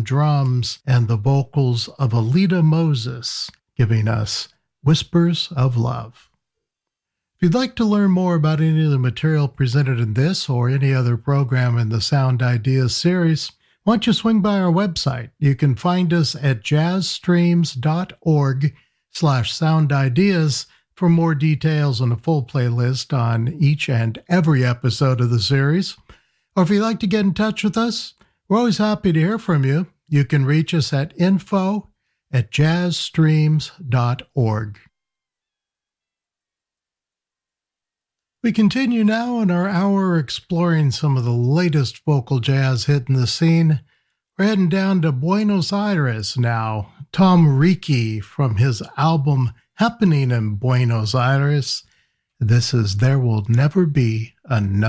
on drums and the vocals of Alita Moses, giving us Whispers of Love. If you'd like to learn more about any of the material presented in this or any other program in the Sound Ideas series, why don't you swing by our website? You can find us at jazzstreams.org/soundideas for more details and a full playlist on each and every episode of the series. Or if you'd like to get in touch with us, we're always happy to hear from you. You can reach us at info@jazzstreams.org. We continue now in our hour exploring some of the latest vocal jazz hitting the scene. We're heading down to Buenos Aires now. Tom Ricci from his album Happening in Buenos Aires. This is There Will Never Be Another